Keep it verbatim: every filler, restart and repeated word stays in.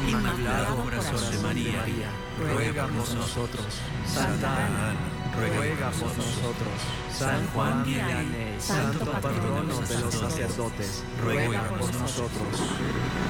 Inmaculado Corazón de María, ruega por nosotros. Santa Ana, ruega por nosotros. San Juan Vianney, santo patrono de los sacerdotes, ruega por nosotros.